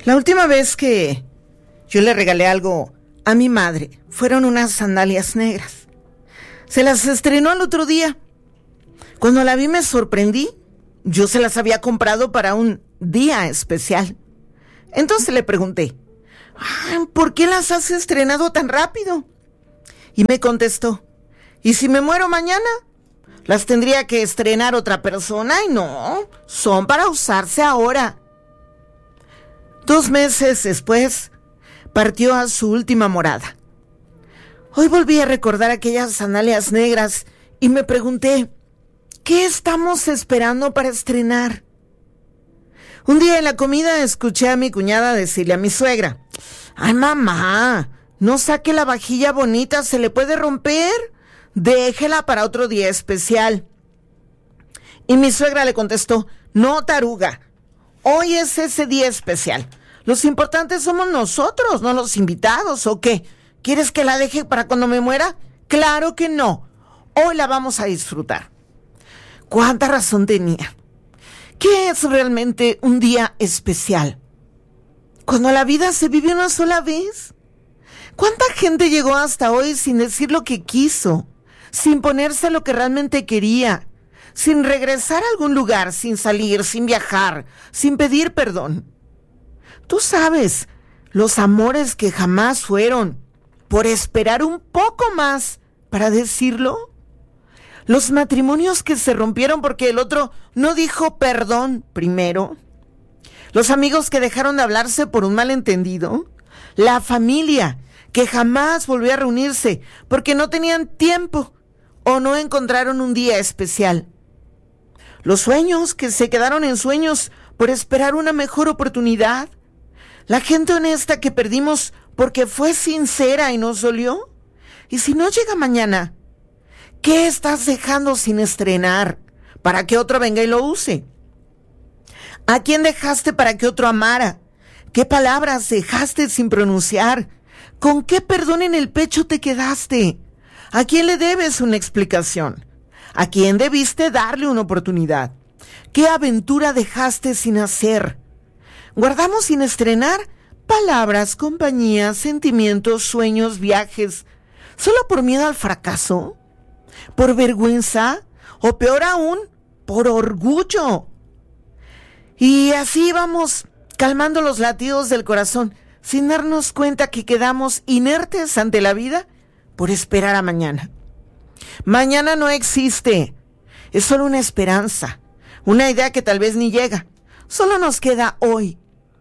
La última vez que yo le regalé algo a mi madre fueron unas sandalias negras. Se las estrenó al otro día. Cuando la vi me sorprendí. Yo se las había comprado para un día especial. Entonces le pregunté, ¿por qué las has estrenado tan rápido? Y me contestó, ¿y si me muero mañana? ¿Las tendría que estrenar otra persona? Y no, son para usarse ahora. 2 meses después, partió a su última morada. Hoy volví a recordar aquellas sandalias negras y me pregunté, ¿qué estamos esperando para estrenar? Un día en la comida escuché a mi cuñada decirle a mi suegra, ¡ay, mamá! No saque la vajilla bonita, se le puede romper. Déjela para otro día especial. Y mi suegra le contestó, no, taruga, hoy es ese día especial. Los importantes somos nosotros, no los invitados, ¿o qué? ¿Quieres que la deje para cuando me muera? Claro que no. Hoy la vamos a disfrutar. ¿Cuánta razón tenía? ¿Qué es realmente un día especial? Cuando la vida se vive una sola vez. ¿Cuánta gente llegó hasta hoy sin decir lo que quiso? Sin ponerse lo que realmente quería, sin regresar a algún lugar, sin salir, sin viajar, sin pedir perdón. Tú sabes, los amores que jamás fueron, por esperar un poco más para decirlo. Los matrimonios que se rompieron porque el otro no dijo perdón primero. Los amigos que dejaron de hablarse por un malentendido. La familia que jamás volvió a reunirse porque no tenían tiempo o no encontraron un día especial. Los sueños que se quedaron en sueños por esperar una mejor oportunidad. La gente honesta que perdimos porque fue sincera y nos dolió. Y si no llega mañana, ¿qué estás dejando sin estrenar para que otro venga y lo use? ¿A quién dejaste para que otro amara? ¿Qué palabras dejaste sin pronunciar? ¿Con qué perdón en el pecho te quedaste? ¿A quién le debes una explicación? ¿A quién debiste darle una oportunidad? ¿Qué aventura dejaste sin hacer? ¿Guardamos sin estrenar palabras, compañías, sentimientos, sueños, viajes, solo por miedo al fracaso? ¿Por vergüenza? O peor aún, por orgullo. Y así vamos calmando los latidos del corazón, sin darnos cuenta que quedamos inertes ante la vida por esperar a mañana. Mañana no existe, es solo una esperanza, una idea que tal vez ni llega. Solo nos queda hoy.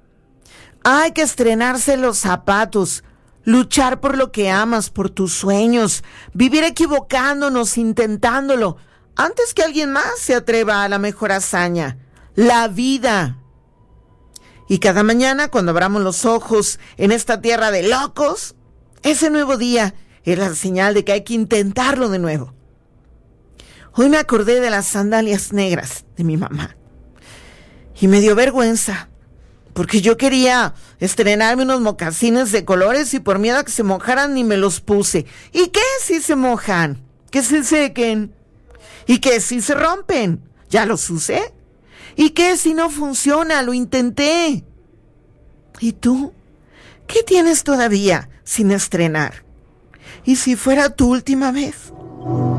Hay que estrenarse los zapatos, luchar por lo que amas, por tus sueños, vivir equivocándonos, intentándolo, antes que alguien más se atreva a la mejor hazaña, la vida. Y cada mañana, cuando abramos los ojos en esta tierra de locos, ese nuevo día es la señal de que hay que intentarlo de nuevo. Hoy me acordé de las sandalias negras de mi mamá y me dio vergüenza, porque yo quería estrenarme unos mocasines de colores y por miedo a que se mojaran ni me los puse. ¿Y qué si se mojan? ¿Que se sequen? ¿Y qué si se rompen? ¿Ya los usé? ¿Y qué si no funciona? Lo intenté. ¿Y tú? ¿Qué tienes todavía sin estrenar? ¿Y si fuera tu última vez?